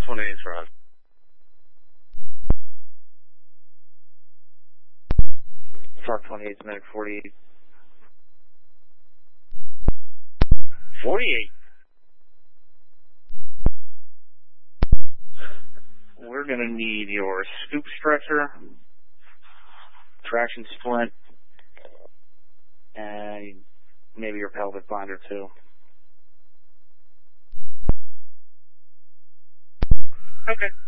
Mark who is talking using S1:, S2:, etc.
S1: 28 Ron.
S2: Park 28, Medic 48.
S1: 48.
S2: We're going to need your scoop stretcher, traction splint, and maybe your pelvic binder too.
S1: Okay.